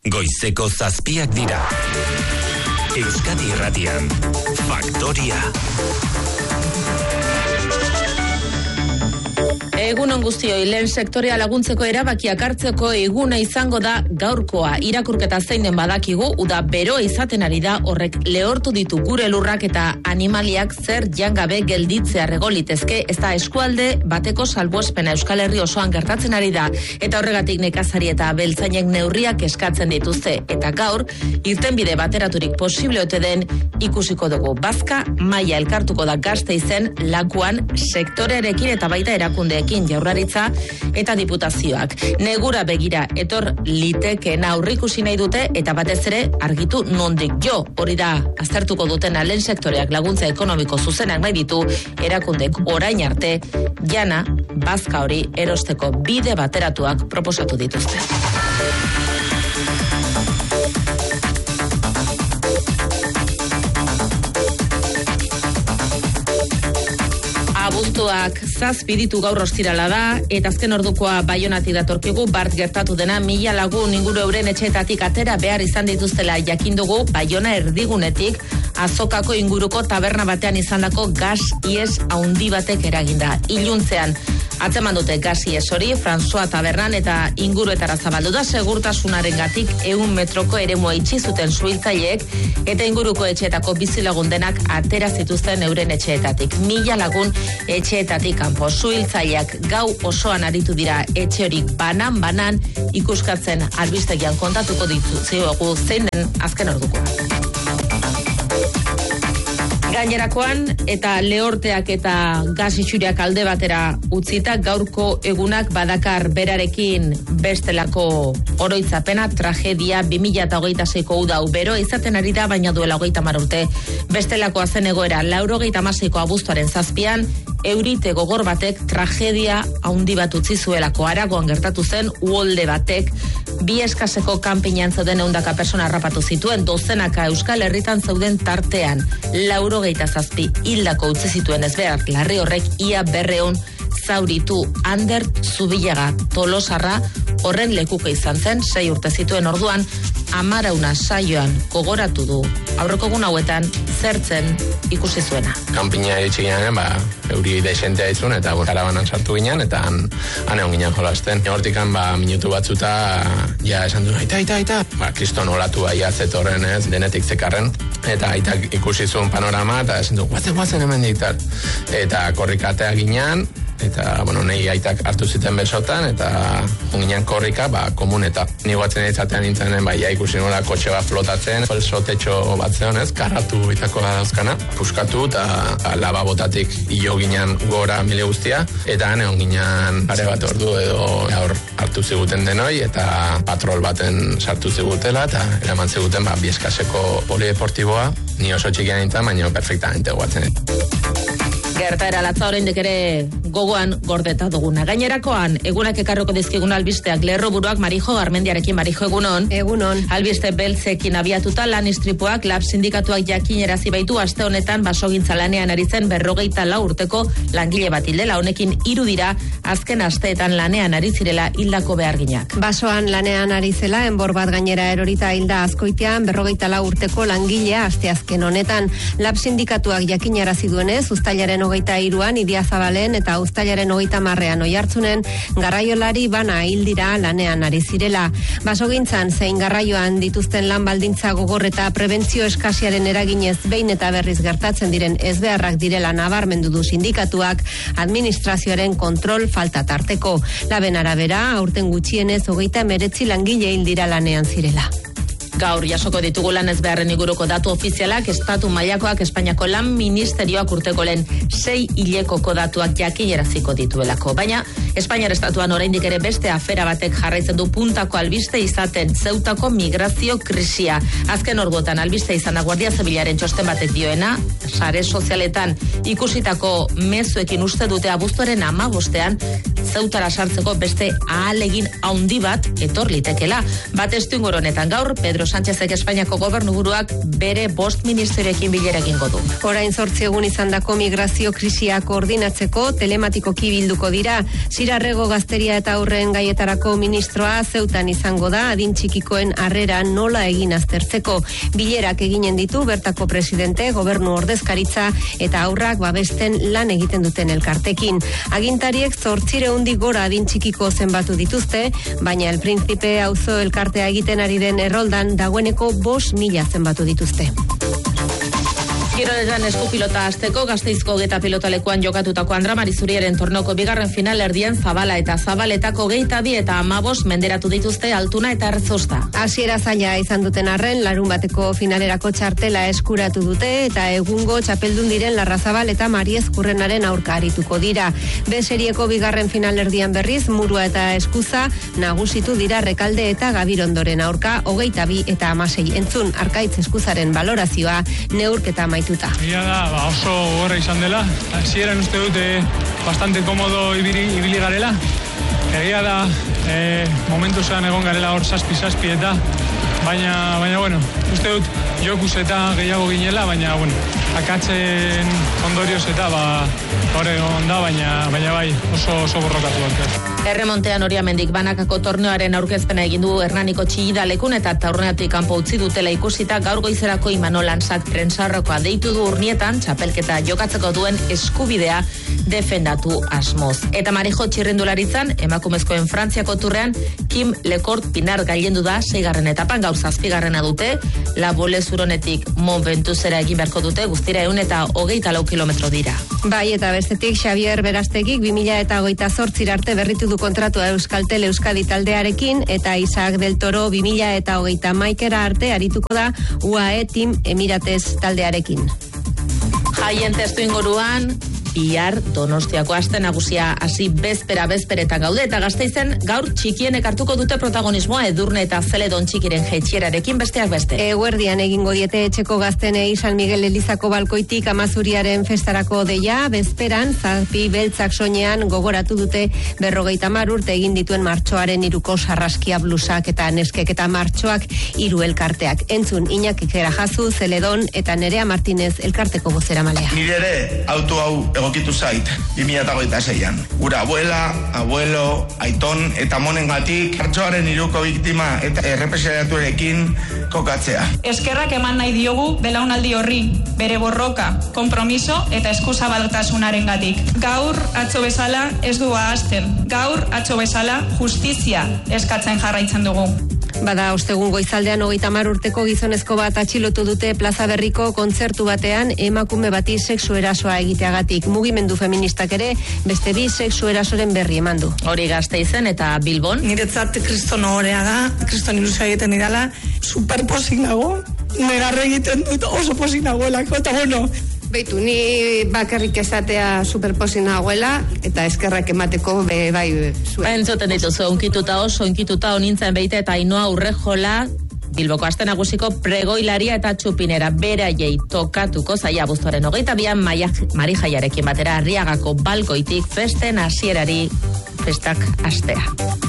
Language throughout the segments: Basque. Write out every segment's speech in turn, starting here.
Goizeko 7 dira. Euskadi Irratian, Faktoria. Egunon guztioi, lehen sektorea laguntzeko erabakiak hartzeko eguna izango da gaurkoa. Irakurketa zein den badakigu, uda beroa izaten ari da, horrek lehortu ditu gure lurrak eta animaliak zer jangabe gelditzea regolitezke, ez da eskualde bateko salbuespena Euskal Herri osoan gertatzen ari da, eta horregatik nekazari eta beltzainek neurriak eskatzen dituzte. Eta gaur, irtenbide bateraturik posible ote den ikusiko dugu. Bazka maila elkartuko da Gasteizen lakuan sektorearekin eta baita erakundeekin, Jaurlaritza eta diputazioak. Negura begira etor litekeen aurrikusi nahi dute eta batez ere argitu nondik jo. Hori da aztertuko dutena lehen sektoreak laguntza ekonomiko zuzenak nahi ditu erakundek orain arte jana bazka hori erosteko bide bateratuak proposatu dituzte. Abuztuak 7 ditu gaur ostirala da, eta azken ordukoa Baionatik datorkigu, bart gertatu dena 1000 lagun inguru euren etxeetatik atera behar izan dituztela jakin dugu Baiona erdigunetik Azokako inguruko taberna batean izandako gas ies haundi batek eraginda. Iluntzean atzeman dute gas ies hori, François tabernan eta inguruetara zabaldu da, segurtasunarengatik 100 metroko eremua itxi zuten suhiltzaileek eta inguruko etxeetako bizilagun denak atera zituzten euren etxeetatik. 1000 lagun etxeetatik kanpo. Suhiltzaileak gau osoan aritu dira etxe hori banan ikuskatzen albistegian kontatuko ditugu zein den azken ordukoa. Gainerakoan eta lehorteak eta gas isuriak alde batera utzita gaurko egunak badakar berarekin bestelako oroitzapena, tragedia 2026ko udau bero izaten ari da, baina duela 30 urte bestelakoa zen egoera. 96ko abuztuaren 7 eurite gogor batek tragedia haundi bat utzi zuelako. Aragoan gertatu zen uholde batek 2 eskaseko kanpinean zeuden 100 persona harrapatu zituen, dozenaka Euskal Herritan zeuden tartean. 97 hildako utzi zituen ezbeharra larri horrek ia 200 zauritu. Ander Zubillaga Tolosarra horren lekuko izan zen, 6 urte zituen orduan, Amarauna saioan gogoratu du aurreko egun hauetan zertzen ikusi zuena. Kanpina iritsi ginen, euri desentea izun, eta karabanan sartu ginen, eta han egon ginen jolasten. Hortikan, minutu batzuta, ja esan du, aita, kriston olatu zetorren ez, denetik zekarren, eta aitak ikusi zuen panorama, eta esan du, guazen hemen diktar. Eta korrikatea ginen, eta, nahi aitak hartu ziten besotan, eta ginen korrika, komuneta. Ni guatzen izatean nintzenen, ja ikusi nola kotxe bat flotatzen, sotetxo bat zeonez, karratu itako dauzkana, puskatu, eta lababotatik hilo ginen gora mile guztia, eta egon ginen pare bat ordu edo hartu ziguten denoi, eta patrol baten sartu zigutela, eta eraman ziguten bieskaseko polideportiboa, ni oso txikian nintzen, baina perfectamente guatzen. Gertaera latza oraindik ere gogoan gordeta duguna. Gainerakoan, egunak ekarroko dizkigun albisteak lerroburuak Marijo Garmendiarekin. Marijo, egunon. Egunon. Albiste beltzekin abiatuta lan istripuak lab sindikatuak jakinerazi baitu aste honetan basogintza lanean ari zen 54 urteko langile bat hildela. Honekin 3 dira azken asteetan lanean ari zirela hildako beharginak. Basoan lanean ari zela, enbor bat gainera erorita hilda Azkoitian 54 urteko langilea asteazken honetan. Lab sindikatuak jakinerazi duenez, uztailaren 23an Idiazabalen eta uztailaren 30an Oiartzunen garraiolari bana hildira lanean ari zirela. Basogintzan zein garraioan dituzten lan baldintza gogor eta prebentzio eskasiaren eraginez behin eta berriz gertatzen diren ezbeharrak direla nabarmendu du sindikatuak administrazioaren kontrol falta tarteko. Laben arabera, aurten gutxienez 39 langile hildira lanean zirela. Gaur jasoko ditugu lan ezbeharren inguruko datu ofizialak, estatu mailakoak Espainiako lan ministerioak urteko lehen 6 hilekoko datuak jakineraziko dituelako. Baina Espainiar estatuan oraindik ere beste afera batek jarraitzen du puntako albiste izaten, Zeutako migrazio krisia. Azken orduotan albiste izan da Guardia Zibilaren txosten batek dioena, sare sozialetan ikusitako mezuekin uste dute abuztuaren 15ean Zeutara sartzeko beste ahalegin haundi bat etor litekela. Bat estuinguru honetan gaur Pedro Sánchezek Espainiako gobernuburuak bere 5 ministerioekin bilera egingo du. Orain 8 egun izandako migrazio krisia koordinatzeko telematikoki bilduko dira. Irarrego Gazteria eta Aurren Gaietarako ministroa Zeutan izango da adin txikikoen harrera nola egin aztertzeko. Bilerak eginen ditu bertako presidente, gobernu ordezkaritza eta aurrak babesten lan egiten duten elkartekin. Agintariek 800 gora adin txikiko zenbatu dituzte, baina El Príncipe auzo elkartea egiten ari den erroldan dagoeneko 5.000 zenbatu dituzte. Kiroletan eskupilota hasteko Gasteizko Geta pilotalekuan jokatutako Andra Marizuriaren torneoko bigarren final erdian Zabala eta Zabaletako 22 eta 15 menderatu dituzte Altuna eta Erzosta. Hasiera zaila izan duten arren, larun bateko finalerako txartela eskuratu dute eta egungo txapeldun diren Larrazabal eta Mariez Kurrenaren aurka arituko dira. B serieko bigarren final erdian berriz Murua eta Eskuza nagusitu dira Rekalde eta Gabirondoren aurka 22 eta 16. Entzun Arkaitz Eskuzaren valorazioa neurketa amaitu. Egia da, oso gogorra izan dela. Hasieran uste dute bastante komodo ibili garela. Egia da, momentu zean egon garela hor zazpi eta baina bueno, uste dut jokuz eta gehiago ginela, baina bueno, akatzen ondorioz eta hor egon da, baina bai, oso borrokatu bat. Erremontean Oriamendik banakako torneoaren aurkezpena egin du Hernaniko Txillidalekun eta taurneatik kanpo utzi dutela ikusita gaur goizerako Imanol Lansak prensarrokoa deitu du Urnietan txapelketa jokatzeko duen eskubidea defendatu asmoz. Eta Marijo txirrindularitzan emakumezkoen Frantziako turrean Kim Lekort Pinar gailendu da 6. etapan, gaur 7. dute, La Bole Zuronetik Mont Ventuzera egin beharko dute, guztira 124 kilometro dira. Bai, eta bestetik Xavier Berastegik 2028 arte berritu du kontratua Euskaltel Euskadi taldearekin eta Isaac del Toro 2030 arte arituko da UAE Team Emirates taldearekin. Jaien testu inguruan, bihar Donostiako aste nagusia hasi bezperetan gaude eta Gasteizen gaur txikienek hartuko dute protagonismoa Edurne eta Zeledon txikiren jaitsierararekin besteak beste. Eguerdian egingo diete etxeko gaztenei San Miguel Elizako balkoitik Amazuriaren festarako deia, bezperan Zazpi Beltzak soinean gogoratu dute 50 urte egin dituen martxoaren 3ko sarraskia blusak eta neskek eta martxoak 3 elkarteak. Entzun Iñaki Kerajazu, Zeledon eta Nerea Martinez elkarteko bozeramalea. Nire ere auto hau egokitu zait 2026an. Gura abuela, abuelo, aiton eta monengatik martxoaren 3ko biktima eta errepresentatuarekin kokatzea. Eskerrak eman nahi diogu belaunaldi horri, bere borroka, konpromiso eta eskuzabaltasunarengatik. Gaur atzo bezala ez du ahazten. Gaur atzo bezala justizia eskatzen jarraitzen dugu. Bada, ostegun goizaldean 30 urteko gizonezko bat atxilotu dute Plaza Berriko kontzertu batean emakume bati sexu erasoa egiteagatik. Mugimendu feministak ere beste 2 sexu erasoren berri eman du. Hori Gasteizen eta Bilbon. Niretzat kriston ohorea da, kriston ilusioa egiten didala, superposik nago, negarre egiten dut oso posik nagoelako, eta bueno, Beitu, ni bakarrik esatea superposi nagoela, eta eskerrak emateko bai zuen. Entzuten dituzu, onkituta honintzen beite eta Ainoa Urrejola, Bilboko aste nagusiko pregoilaria eta txupinera beraiei tokatuko zaia abuztuaren 22an Mari Jaiarekin batera Arriagako balkoitik festen hasierari festak astea.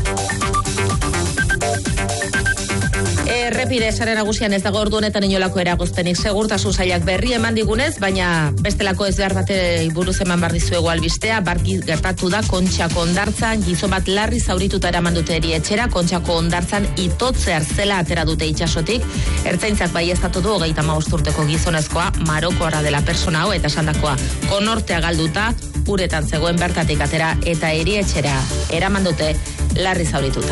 Errepide sare nagusian ez dago ordu honetan inolako eragozpenik, segurtasun sailak berri eman digunez, baina bestelako ez behar batei buruz eman behar dizuegu albistea. Barki gertatu da Kontxako hondartzan, gizon bat larri zaurituta eraman dute erietxera. Kontxako hondartzan itotzear zela atera dute itsasotik. Ertzaintzak baieztatu du 35 urteko gizonezkoa marokoarra dela persona hau eta esandakoa konortea galduta uretan zegoen bertatik atera eta erietxera eraman dute larri zaurituta.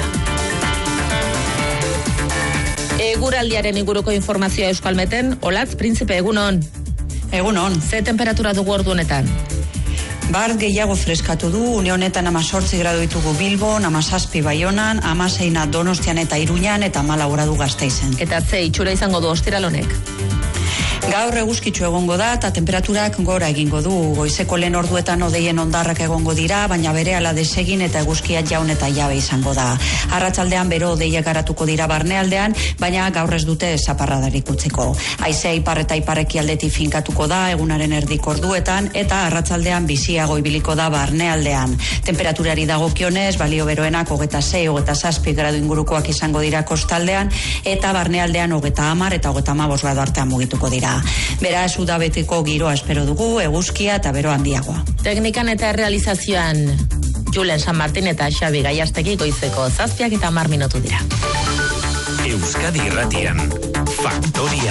Eguraldiaren inguruko informazioa Euskalmeten, Olatz Prinzipe, egunon. Egunon. Ze temperatura dugu ordu honetan? Bart gehiago freskatu du, une honetan 18 gradu ditugu Bilbon, 17 Baionan, 16 Donostian eta Iruñan eta 14 gradu Gasteizen. Eta ze itxura izango du ostiral honek? Gaur eguzkitsu egongo da eta temperaturak gora egingo du. Goizeko lehen orduetan hodeien hondarrak egongo dira, baina berehala desegin eta eguzkia jaun eta jabe izango da. Arratsaldean bero hodeiak garatuko dira barnealdean, baina gaur ez dute zaparradarik utziko. Haizea ipar eta iparekialdetik finkatuko da egunaren erdiko orduetan eta arratsaldean biziago ibiliko da barnealdean. Temperaturari dagokionez, balio beroenak 26-27 gradu ingurukoak izango dira kostaldean eta barnealdean 30 eta 35 gradu artean mugituko dira. Beraz, udabeteko giroa espero dugu, eguzkia eta bero handiagoa. Teknikan eta realizazioan Julen San Martin eta Xabi Gaiastegi goizeko 7:10 minutu dira. Euskadi Irratian, Faktoria.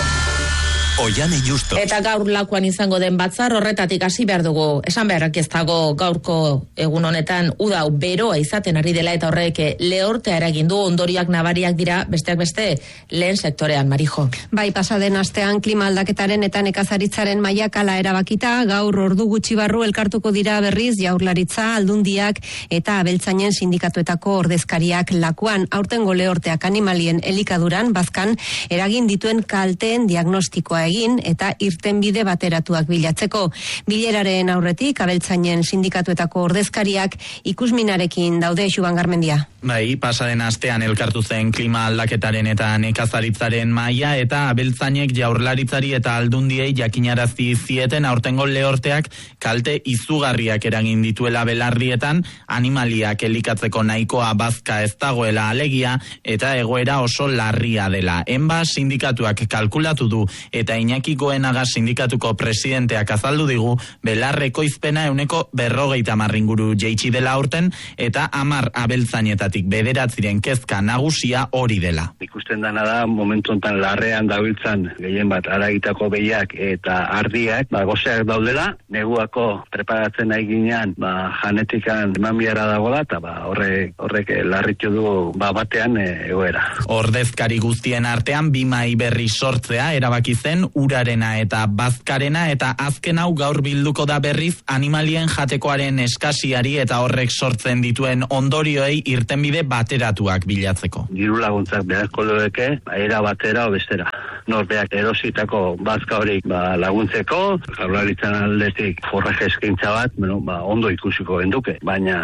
Oiane Justo. Eta gaur lakuan izango den batzar horretatik hasi behar dugu. Esan beharrak ez dago gaurko egun honetan udau beroa izaten ari dela eta horrek lehortea eragin du, ondorioak nabariak dira besteak beste lehen sektorean, Marijo. Bai, pasaden astean klima aldaketaren eta nekazaritzaren mailakala erabakita, gaur ordu gutxi barru elkartuko dira berriz Jaurlaritza, Aldundiak eta abeltzainen sindikatuetako ordezkariak lakuan. Aurtengo lehorteak animalien elikaduran bazkan eragin dituen kalteen diagnostikoa egin eta irtenbide bateratuak bilatzeko. Bileraren aurretik abeltzainen sindikatuetako ordezkariak ikusminarekin daude, Xuban Garmendia. Bai, pasaden astean elkartu zen klima aldaketaren eta nekazaritzaren maila eta abeltzainek Jaurlaritzari eta Aldundiei jakinarazi zieten aurtengo lehorteak kalte izugarriak eragin dituela belarrietan, animaliak elikatzeko nahikoa bazka ez dagoela alegia eta egoera oso larria dela. Enba sindikatuak kalkulatu du eta Iñaki Goenaga sindikatuko presidenteak azaldu digu belarreko izpena 50 inguru jeitsi dela aurten eta 10 abeltzainetatik 9 kezka nagusia hori dela. Ikusten dana da momentu honetan larrean dabiltzan gehien bat aragitako behiak eta ardiak, gozeak daudela, neguako preparatzen nahi ginean, janetikan emanbiara dagoela eta horrek larritu du batean egoera. Ordezkari guztien artean 2 mahai berri sortzea erabaki zen urarena eta bazkarena eta azken hau gaur bilduko da berriz animalien jatekoaren eskasiari eta horrek sortzen dituen ondorioei irtenbide bateratuak bilatzeko. Diru laguntzak beharko leuke, era batera o bestera. Norbeak erositako bazka hori laguntzeko, Jaurlaritzan aldetik forraje eskaintza bat, ondo ikusiko genduke, baina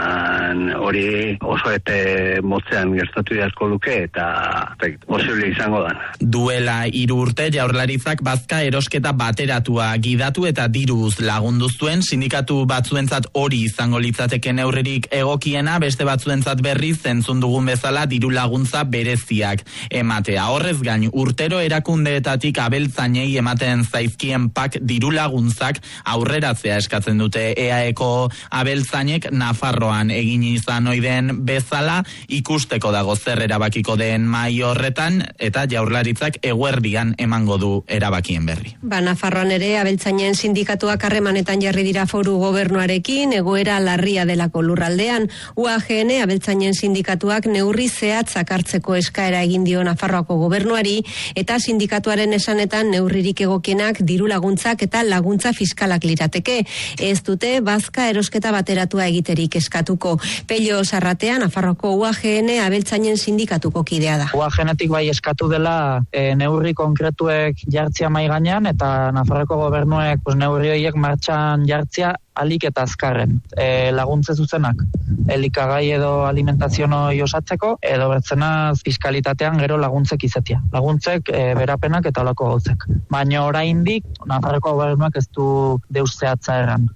hori oso ete motzean gertatu beharko luke eta posible izango da. Duela 3 urte Jaurlaritzak bazka erosketa bateratua gidatu eta diruz lagundu zuen, sindikatu batzuentzat hori izango litzateke neurririk egokiena, beste batzuentzat berriz entzun dugun bezala diru laguntza bereziak ematea. Horrez gain, urtero erakundeetatik abeltzainei ematen zaizkien pak diru laguntzak aurreratzea eskatzen dute. EAEko abeltzainek Nafarroan egin izan oiden bezala ikusteko dago zer erabakiko den mahai horretan eta Jaurlaritzak eguerdian emango du erabakien berri. Nafarroan ere abeltzainen sindikatuak harremanetan jarri dira foru gobernuarekin, egoera larria delako lurraldean. UAGN abeltzainen sindikatuak neurri zehatzak hartzeko eskaera egin dio Nafarroako gobernuari eta sindikatuaren esanetan neurririk egokienak diru laguntzak eta laguntza fiskalak lirateke. Ez dute bazka erosketa bateratua egiterik eskatuko. Pello Sarratea, Nafarroako UAGN abeltzainen sindikatuko kidea da. UAGNetik bai eskatu dela neurri konkretuek jartzia mai gainean eta Nafarroako gobernuek neurri horiek martxan jartzia alik eta azkarren. Laguntze zuzenak elikagai edo alimentazionoi osatzeko edo bertzenaz fiskalitatean gero laguntzek izatea. Laguntzek berapenak eta olako gauzek. Baina oraindik Nafarroako gobernuak ez du deus zehatza erran.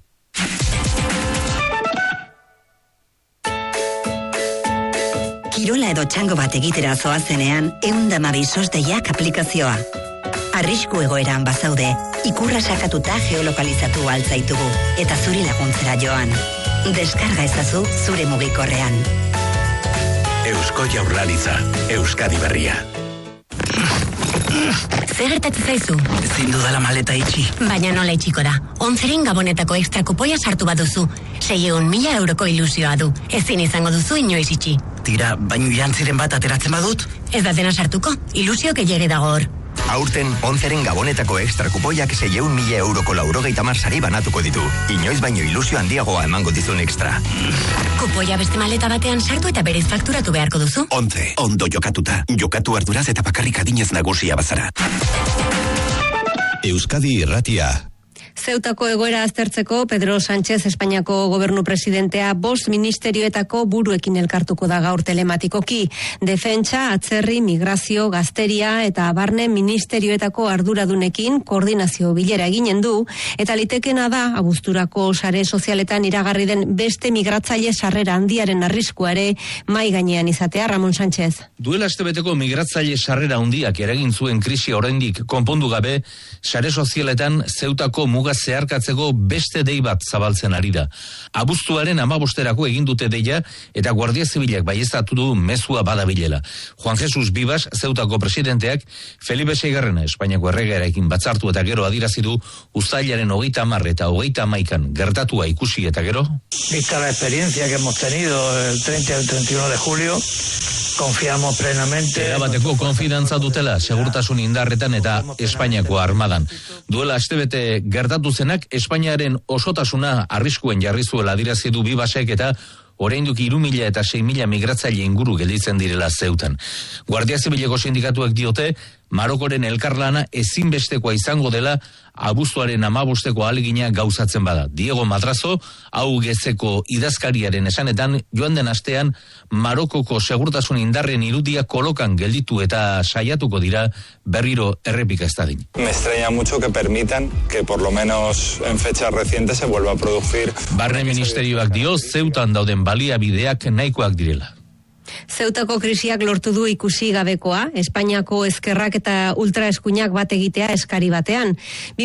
Kirola edo txango bat egitera zoazenean 112 SOS-deiak aplikazioa. Arrisku egoeran bazaude, ikurra sakatuta geolokalizatu altzaitugu eta zuri laguntzera joan. Deskarga ezazu zure mugikorrean. Eusko Jaurlaritza, Euskadi Berria. Zer gertatzen zaizu? Ezin dudala maleta itxi. Baina nola itxiko da? 11 Gabonetako extra kupoia sartu baduzu. 600.000 euroko ilusioa du. Ezin izango duzu inoiz itxi. Tira, baino jantziren bat ateratzen badut? Ez da dena sartuko, ilusio gehiago dago hor. Aurten, 11 Gabonetako extra kupoiak 600.000 euroko 90 sari banatuko ditu. Inoiz baino ilusio handiagoa emango dizun extra. Kupoia beste maleta batean sartu eta berez fakturatu beharko duzu. 11, ondo jokatuta. Jokatu arduraz eta bakarrik adinez nagusia bazara. Euskadi Irratia. Zeutako egoera aztertzeko Pedro Sánchez Espainiako gobernu presidentea 5 ministerioetako buruekin elkartuko da gaur telematikoki. Defentsa, atzerri, migrazio, gazteria eta barne ministerioetako arduradunekin koordinazio bilera eginen du eta litekena da abuzturako sare sozialetan iragarri den beste migratzaile sarrera handiaren arriskuare mai gainean izatea. Ramon Sánchez. Duela astebeteko migratzaile sarrera handiak eragin zuen krisia oraindik konpondu gabe, sare sozialetan Zeutako muga zeharkatzeko beste dei bat zabaltzen ari da. Abuztuaren 15erako egin dute deia eta Guardia Zibilak baieztatu du mezua badabilela. Juan Jesus Vivas, Zeutako presidenteak, Felipe VI Espainiako erregearekin batzartu eta gero adirazi du uztailaren 30 eta 31 gertatua ikusi eta gero. Vista la experiencia que hemos tenido el 30 y el 31 de julio, confiamos plenamente. Erabateko konfidantza dutela segurtasun indarretan eta Espainiako armadan. Duela astebete gertatu zenak Espainiaren osotasuna arriskuen jarri zuela adirazi du Vivasek eta oraindik 3.000 eta 6.000 migratzaile inguru gelditzen direla Zeutan. Guardia Zibileko sindikatuek diote Marokoren elkarlana ezinbestekoa izango dela abuztuaren 15eko ahalegina gauzatzen bada. Diego Madrazo, hau gezeko idazkariaren esanetan, joan den astean Marokoko segurtasun indarren irudia kolokan gelditu eta saiatuko dira berriro errepika ez dadin. Me extraña mucho que permitan que por lo menos en fechas recientes se vuelva a producir. Barne ministerioak dio Zeutan dauden baliabideak nahikoak direla. Zeutako krisiak lortu du ikusi gabekoa, Espainiako ezkerrak eta ultraeskuinak bat egitea eskari batean.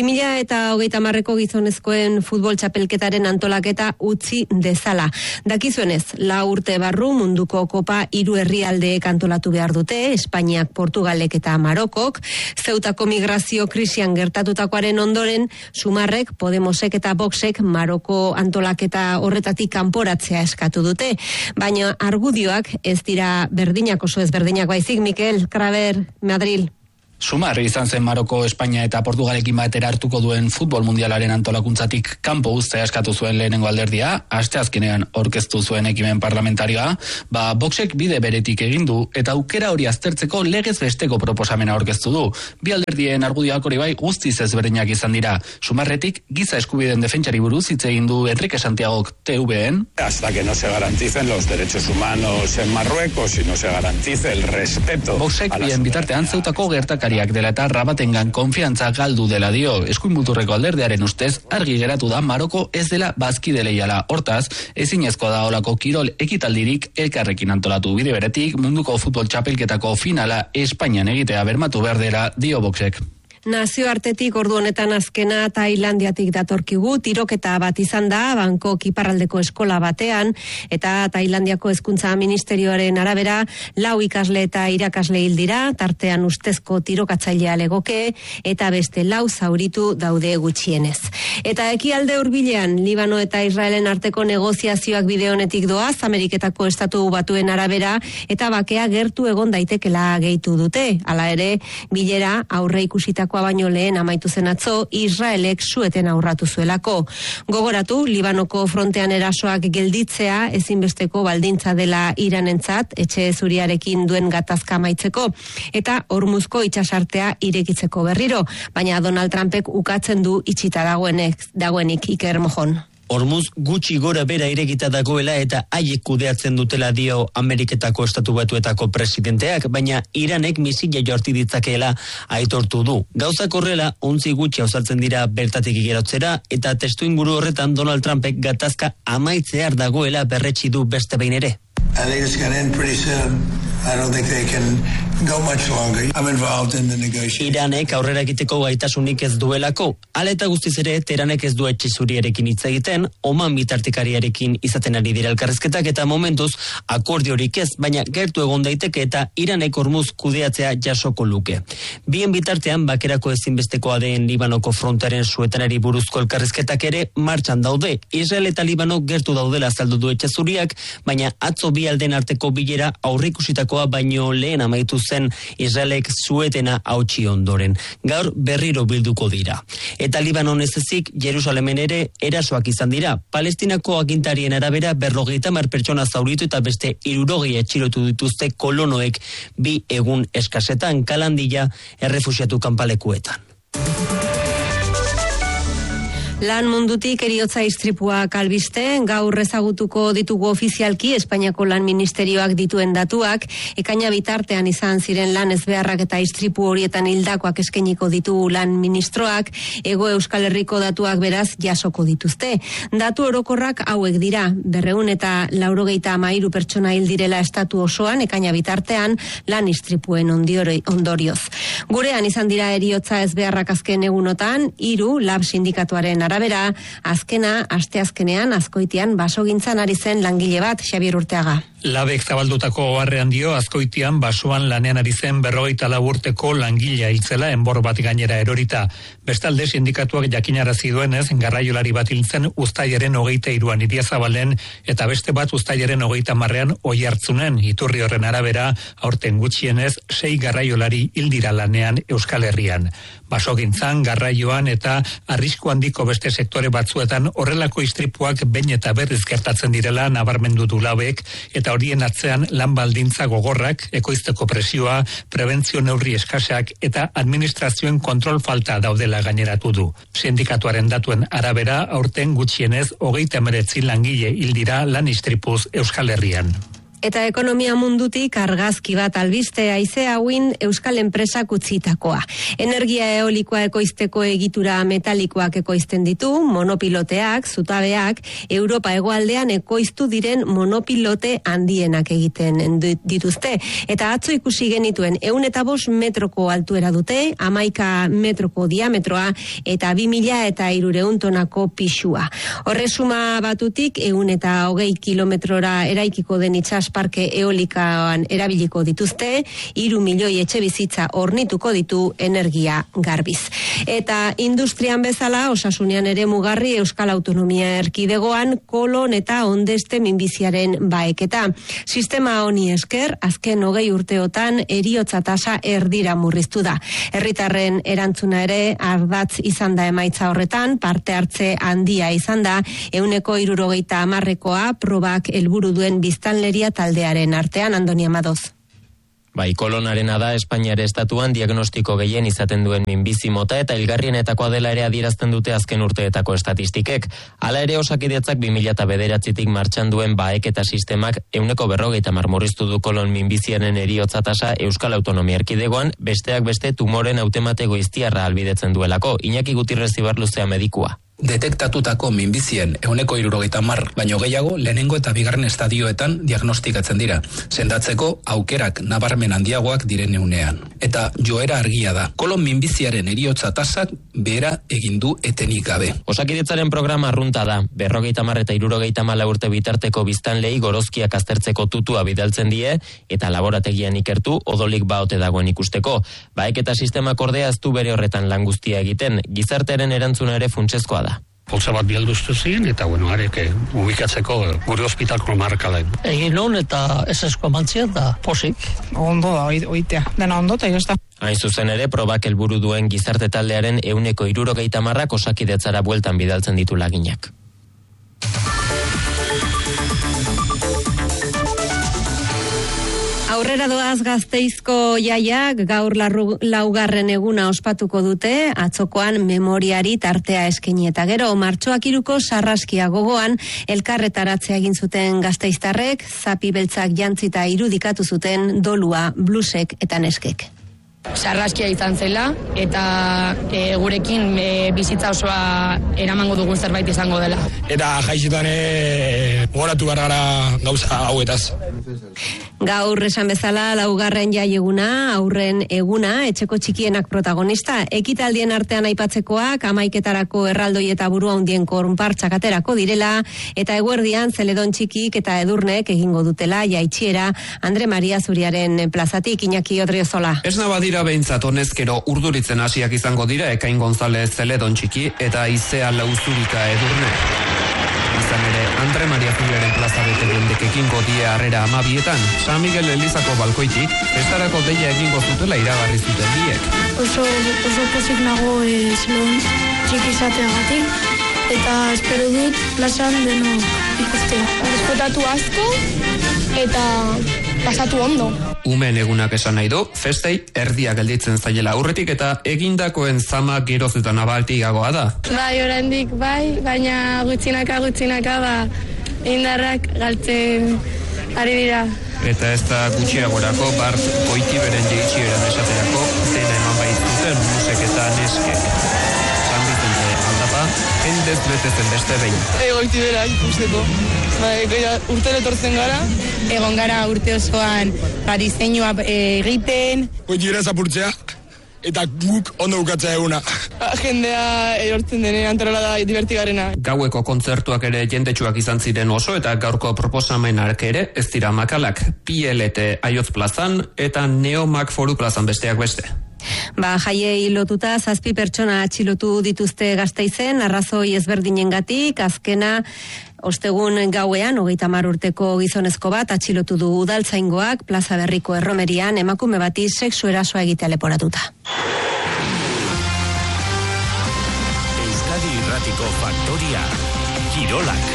2030ko gizonezkoen futbol txapelketaren antolaketa utzi dezala. Dakizuenez, 4 urte barru munduko kopa 3 herrialdeek antolatu behar dute, Espainiak, Portugalek eta Marokok. Zeutako migrazio krisian gertatutakoaren ondoren, Sumarrek, Podemosek eta Voxek Maroko antolaketa horretatik kanporatzea eskatu dute. Baina argudioak ez dira berdinak oso ezberdinak baizik. Mikel Kraber, Madril. Sumar izan zen Maroko, Espainia eta Portugalekin batera hartuko duen futbol mundialaren antolakuntzatik kanpo uztea eskatu zuen lehenengo alderdia, asteazkenean aurkeztu zuen ekimen parlamentarioa, Voxek bide beretik egin du eta aukera hori aztertzeko legez besteko proposamena aurkeztu du. Bi alderdien argudioak hori bai guztiz ezberdinak izan dira. Sumarretik giza eskubideen defentsari buruz hitz egin du Enrique Santiagok TVN. Hasta que no se garanticen los derechos humanos en Marruecos y no se garantice el respeto. Voxek bien bitartean Zeutako gertakariak dela eta Rabatengan konfiantza galdu dela dio. Eskuin muturreko alderdearen ustez argi geratu da Maroko ez dela bazkide leiala. Hortaz, ezinezkoa da olako kirol ekitaldirik elkarrekin antolatu. Bide beretik munduko futbol txapelketako finala Espainian egitea bermatu behar dela dio Voxek. Nazioartetik ordu honetan azkena Tailandiatik datorkigu, tiroketa bat izan da Bangkok iparraldeko eskola batean, eta Tailandiako hezkuntza ministerioaren arabera 4 ikasle eta irakasle hil dira, tartean ustezko tirokatzailea legoke, eta beste 4 zauritu daude gutxienez. Eta ekialde hurbilean, Libano eta Israelen arteko negoziazioak bide honetik doaz, Ameriketako Estatu Batuen arabera, eta bakea gertu egon daitekela gehitu dute. Hala ere, bilera aurre ikusitako baino lehen amaitu zen atzo, Israelek sueten aurratu zuelako. Gogoratu, Libanoko frontean erasoak gelditzea ezinbesteko baldintza dela Iranentzat, etxe zuriarekin duen gatazka amaitzeko, eta Hormuzko itsasartea irekitzeko berriro, baina Donald Trumpek ukatzen du itxita dagoenik Iker Mojon. Hormuz gutxi gora bera irekita dagoela eta haiek kudeatzen dutela dio Ameriketako Estatu Batuetako presidenteak, baina Iranek misila jorti ditzakeela aitortu du. Gauzak horrela, ontzi gutxi ausartzen dira bertatik igerotzera, eta testuinguru horretan Donald Trumpek gatazka amaitzear dagoela berretsi du beste behin ere. I think it's going to end pretty soon. I don't think they can go much longer. I'm involved in the negotiation. Iranek aurrera egiteko gaitasunik ez duelako. Hala eta guztiz ere, Teranek ez du etxe zuriarekin hitz egiten, Oman bitartekariarekin izaten ari dira elkarrizketak eta momentuz akordiorik ez, baina gertu egon daiteke eta Iranek Hormuz kudeatzea jasoko luke. Bien bitartean, bakerako ezinbestekoa den Libanoko frontaren suetanari buruzko elkarrizketak ere martxan daude. Israel eta Libano gertu daudela azaldu du etxe zuriak, baina atzo bi alden arteko bilera aurreikusitakoa baino lehen amaitu zen Israelek suetena hautsi ondoren. Gaur berriro bilduko dira. Eta Libanon ez ezik, Jerusalemen ere erasoak izan dira. Palestinako agintarien arabera 50 pertsona zauritu eta beste 60 atxilotu dituzte kolonoek 2 egun eskasetan Kalandilla errefuxiatu kanpalekuetan. Lan mundutik eriotza istripuak albiste, gaur ezagutuko ditugu ofizialki Espainiako Lan Ministerioak dituen datuak, ekaina bitartean izan ziren lan ezbeharrak eta istripu horietan hildakoak eskainiko ditu lan ministroak, Hego Euskal Herriko datuak beraz jasoko dituzte. Datu orokorrak hauek dira, 283 pertsona hil direla estatu osoan, ekaina bitartean lan istripuen ondorioz. Gurean izan dira eriotza ezbeharrak azken egunotan, 3 lab sindikatuaren arabera, azkena, asteazkenean, Azkoitian basogintzan ari zen langile bat, Xabier Urteaga. Labek zabaldutako oharrean dio, Azkoitian basoan lanean ari zen 54 urteko langilea hiltzela enbor bat gainera erorita. Bestalde sindikatuak jakinarazi duenez, garraiolari bat hiltzen uztailaren 23an Idiazabalen eta beste bat uztailaren 30an Oiartzunen. Iturri horren arabera, aurten gutxienez 6 garraiolari hil dira lanean Euskal Herrian. Basogintzan, garraioan eta arrisku handiko beste sektore batzuetan horrelako istripuak behin eta berriz gertatzen direla nabarmendu du Labek, eta horien atzean lan baldintza gogorrak, ekoizteko presioa, prebentzio neurri eskasak eta administrazioen kontrol falta daudela gaineratu du. Sindikatuaren datuen arabera, aurten gutxienez 39 langile hil dira lan istripuz Euskal Herrian. Eta ekonomia mundutik argazki bat albiste haize hauin Euskal enpresak utzitakoa. Energia eolikoa ekoizteko egitura metalikoak ekoizten ditu, monopiloteak, zutabeak, Europa hegoaldean ekoiztu diren monopilote handienak egiten dituzte. Eta atzo ikusi genituen 105 metroko altuera dute, 11 metroko diametroa eta 2300 tonako pisua. Horresuma batutik 120 kilometrora eraikiko den parke eolikaoan erabiliko dituzte, 3 milioi etxe bizitza hornituko ditu energia garbiz. Eta industrian bezala, osasunean ere mugarri Euskal Autonomia Erkidegoan kolon eta ondeste minbiziaren baeketa. Sistema honi esker, azken 20 urteotan eriotza tasa erdira murriztu da. Herritarren erantzuna ere ardatz izan da emaitza horretan, parte hartze handia izan da, 70%koa probak helburu duen biztanleria taldearen artean. Andoni Amadoz. Bai, kolonarena da Espainiare estatuan diagnostiko gehien izaten duen minbizi mota eta hilgarrienetakoa dela ere adierazten dute azken urteetako estatistikek. Hala ere Osakidetzak 2009tik martxan duen baeketa sistemak 150 murriztu du kolon minbiziaren eriotza tasa Euskal Autonomia Erkidegoan, besteak beste tumoren hautemate goiztiarra albidetzen duelako. Iñaki Gutierrez Ibarluzea medikua. Detektatutako minbizien 170 baino gehiago lehenengo eta bigarren estadioetan diagnostikatzen dira, sendatzeko aukerak nabarmen handiagoak diren unean. Eta joera argia da, kolon minbiziaren eriotza tasak behera egin du etenik gabe. Osakidetzaren programa arrunta da, 50 eta 74 urte bitarteko biztanlei gorozkiak aztertzeko tutua bidaltzen die, eta laborategian ikertu odolik baote dagoen ikusteko. Baeketa sistemak ordea ez du bere horretan lan guztia egiten, gizartearen erantzuna ere funtsezkoa da. Poltsa bat bialduztu ziren, eta arek ubikatzeko gure hospitalko markalen. Egin non eta esesko mantzia da posik. Ondo da, oitea. Dena ondo eta igazta. Hain zuzen ere, probak helburu duen gizarte taldearen 170 Osakidetzara bueltan bidaltzen ditu laginak. Aurrera doaz Gasteizko jaiak gaur laugarren eguna ospatuko dute, atzokoan memoriari tartea eskaini eta gero martxoak 3ko sarraskia gogoan elkarretaratzea egin zuten gasteiztarrek, zapi beltzak jantzita irudikatu zuten dolua, blusek eta neskek. Sarraskia izan zela eta gurekin bizitza osoa eramango dugun zerbait izango dela. Eta jaizetan goratu gara gauza hauetaz. Gaur esan bezala laugarren jaieguna, aurren eguna, etxeko txikienak protagonista, ekitaldien artean aipatzekoak, 11etarako erraldoi eta burua hundien konpartsak aterako direla, eta eguerdian Zeledon txikik eta Edurnek egingo dutela jaitxiera Andre Maria Zuriaren plazatik. Iñaki Odriozola. Ez nabadira behintzat honezkero urduritzen hasiak izango dira Ekain González Zeledon txiki eta Izea Lauzurika Edurne. Izan ere, Andre Maria Zuriaren plaza bete dendek ekingo die harrera 12etan, San Miguel Elizako balkoitik, festarako deia egingo zutela iragarri zuten biek. Oso pozik nago Zeledon txiki izateagatik, eta espero dut plazan deno ikustea. Diskutatu asko, eta pasatu ondo. Umen egunak esan nahi du, festei erdia gelditzen zaiela aurretik eta egindakoen zama geroz eta nabaltiagoa da. Bai, oraindik bai, baina gutxinaka indarrak galtzen ari dira. Eta ez da gutxiagorako Bart Goitiberen jeitxieran esaterako dena eman baitzuten musek eta neskek. San Vicente aldapa, endez betezen beste behin. Goitibera ikusteko. Urtero etortzen gara. Egon gara urte osoan diseinua egiten. Goitibera zapurtzea eta guk ondo bukatzea eguna. Jendea erortzen denean antarola da divertigarena. Gaueko kontzertuak ere jendetsuak izan ziren oso eta gaurko proposamenak ere ez dira makalak. PLT Aiotz plazan eta Neomak Foru plazan besteak beste. Jaiei lotuta 7 pertsona atxilotu dituzte Gasteizen, arrazoi ezberdinengatik, azkena ostegun gauean 30 urteko gizonezko bat atxilotu du udaltzaingoak Plaza Berriko erromerian emakume bati sexu erasoa egitea leporatuta. Euskadi Irratiko Faktoria, Kirolak.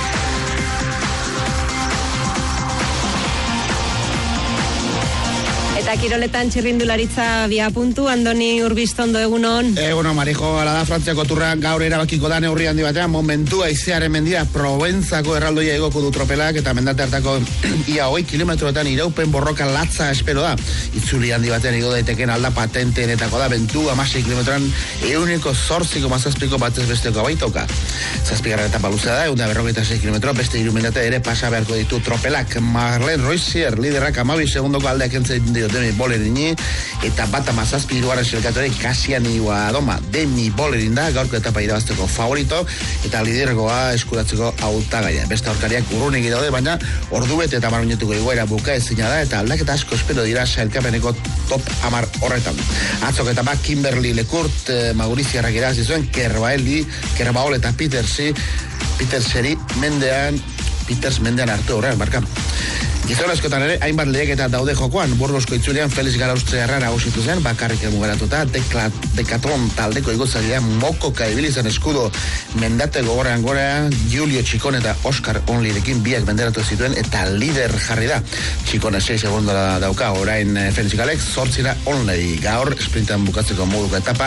Eta kiroletan txirrindularitza bia puntu, Andoni Urbistondo egunon. Egunon, Marijo, ala da Frantziako turra gaur erabakiko da neurri handi batean, momentua izearen mendia Provenzako erraldoia egoko du tropelak eta mendate hartako ia 20 kilometroetan iraupen borroka latza espero da. Itzuli handi batean igo daiteken alda patentenetako da, bentu 16 kilometroan 108,7 batez besteko abaitoka. 7. etapa luzea da, 146 kilometro, beste 3 mendate ere pasa beharko ditu tropelak. Marlene Roisier, liderrak 12 segundoko aldeak entzen Demi Bolerini eta bat 17 hirugarren selkatore Kasian Iwadoma. Demi Bolerin da gaurko etapa irabazteko favorito eta lidergoa eskuratzeko hautagaia. Beste aurkariak urrunik daude, baina ordubete eta 10 minutuko igoera buka ezina da eta aldaketa asko espero dira sailkapeneko top 10 horretan. Atzok etapa Kimberly Lecourt, Mauriziarrak irabazi zuen, Kerbaol eta Peters mendean hartu horrean, marka. Gizonezkoetan ere, hainbat leheketa daude jokoan, Burgosko itzulean Felix Garaustrearra nagusitu zen, bakarrik mugaratuta, Decathlon taldeko igotzailea mokoka ibilizan eskudo mendate gogorrean gora, Julio Txikon eta Oscar Onlirekin biak menderatu zituen, eta lider jarri da. Txikone 6 segundora dauka, orain Felix Galek, 8 Onliri gaur, sprintan bukatzeko moduko etapa,